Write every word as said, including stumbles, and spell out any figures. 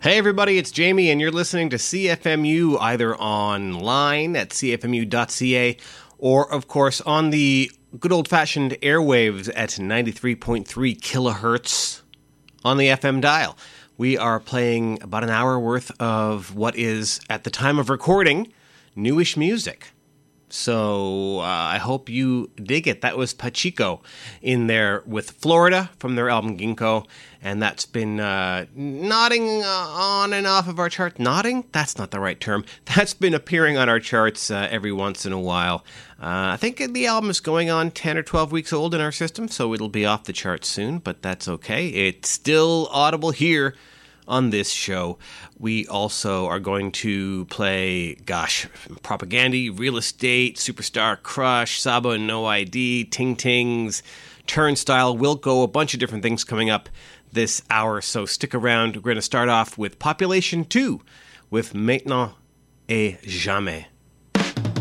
Hey everybody, it's Jamie and you're listening to C F M U either online at c f m u dot c a or of course on the good old-fashioned airwaves at ninety-three point three kilohertz on the F M dial. We are playing about an hour worth of what is, at the time of recording, newish music. So uh, I hope you dig it. That was Pachico in there with Florida from their album Ginkgo, and that's been uh, nodding uh, on and off of our chart. Nodding? That's not the right term. That's been appearing on our charts uh, every once in a while. Uh, I think the album is going on ten or twelve weeks old in our system, so it'll be off the charts soon, but that's okay. It's still audible here on this show. We also are going to play, gosh, Propaganda, Real Estate, Superstar Crush, Sabo and No I D, Ting Tings, Turnstile, Wilco, a bunch of different things coming up this hour, so stick around. We're going to start off with Population two with Maintenant et Jamais.